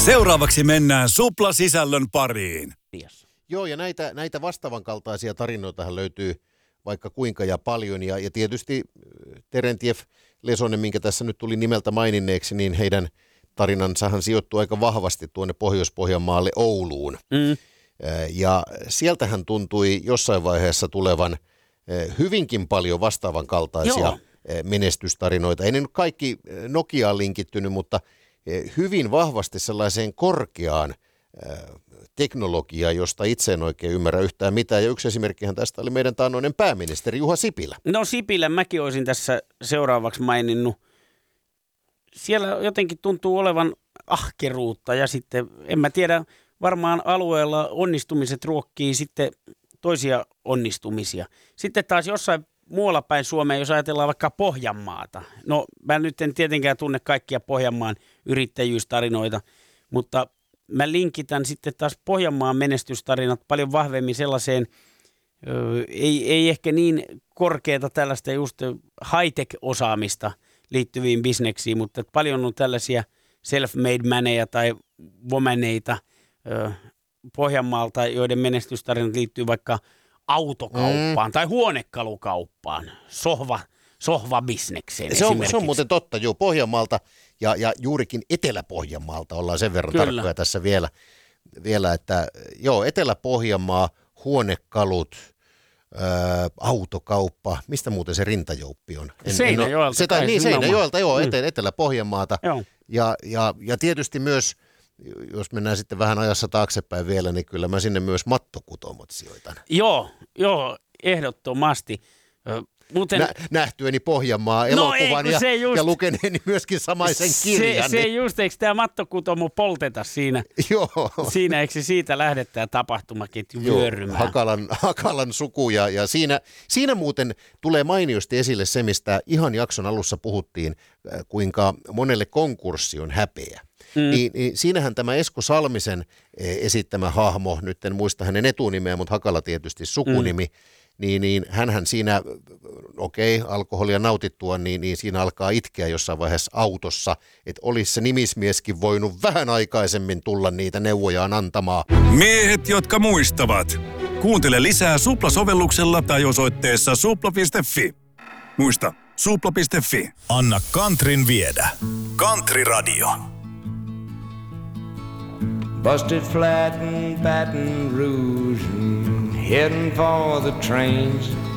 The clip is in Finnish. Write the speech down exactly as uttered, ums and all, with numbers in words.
Seuraavaksi mennään Supla-sisällön pariin. Joo, ja näitä, näitä vastaavan kaltaisia tarinoitahan löytyy vaikka kuinka ja paljon. Ja, ja tietysti Terentiev Lesonen, minkä tässä nyt tuli nimeltä maininneeksi, niin heidän tarinansahan sijoittuu aika vahvasti tuonne Pohjois-Pohjanmaalle Ouluun. Mm. Ja sieltähän tuntui jossain vaiheessa tulevan hyvinkin paljon vastaavan kaltaisia Joo. menestystarinoita. Ei ne nyt kaikki Nokiaan linkittynyt, mutta hyvin vahvasti sellaiseen korkeaan teknologiaan, josta itse en oikein ymmärrä yhtään mitään. Ja yksi esimerkkihän tästä oli meidän taannoinen pääministeri Juha Sipilä. No Sipilä mäkin olisin tässä seuraavaksi maininnut. Siellä jotenkin tuntuu olevan ahkeruutta ja sitten, en mä tiedä, varmaan alueella onnistumiset ruokkii sitten toisia onnistumisia. Sitten taas jossain muualla päin Suomea, jos ajatellaan vaikka Pohjanmaata. No mä nyt en tietenkään tunne kaikkia Pohjanmaan yrittäjyystarinoita, mutta mä linkitän sitten taas Pohjanmaan menestystarinat paljon vahvemmin sellaiseen, ö, ei, ei ehkä niin korkeata tällaista just high-tech-osaamista liittyviin bisneksiin, mutta paljon on tällaisia self-made maneja tai womaneita ö, Pohjanmaalta, joiden menestystarinat liittyy vaikka autokauppaan mm. tai huonekalukauppaan, sohva, sohvabisnekseen se on, se on muuten totta, joo, Pohjanmaalta ja, ja juurikin Etelä-Pohjanmaalta ollaan sen verran Kyllä. tarkkoja tässä vielä, vielä, että joo, Etelä-Pohjanmaa, huonekalut, ää, autokauppa, mistä muuten se Rintajouppi on? En, Seinäjoelta. En se, tai, niin, Seinäjoelta, joo, mm. Etelä-Pohjanmaata joo. Ja, ja, ja tietysti myös, jos mennään sitten vähän ajassa taaksepäin vielä, niin kyllä mä sinne myös mattokutomot sijoitan. Joo, joo, ehdottomasti. Muuten... Nä, nähtyäni Pohjanmaa elokuvan no ei, ja, just... ja lukeneeni myöskin samaisen kirjan. Se, se just, eikö tämä mattokutomo polteta siinä? Joo. Siinä, eikö se siitä lähde tämä tapahtumaketju vyörymään? Hakalan, Hakalan suku ja, ja siinä, siinä muuten tulee mainiosti esille se, mistä ihan jakson alussa puhuttiin, kuinka monelle konkurssi on häpeä. Mm. Niin, niin siinähän tämä Esko Salmisen esittämä hahmo, nyt en muista hänen etunimeä, mutta Hakala tietysti sukunimi, mm. niin, niin hänhän siinä, okei, okay, alkoholia nautittua, niin, niin siinä alkaa itkeä jossain vaiheessa autossa, että olisi se nimismieskin voinut vähän aikaisemmin tulla niitä neuvojaan antamaan. Miehet, jotka muistavat. Kuuntele lisää Supla-sovelluksella tai osoitteessa supla piste fi. Muista, supla piste fi. Anna Kantrin viedä. Country Radio. Busted flat in Baton Rouge and heading for the trains.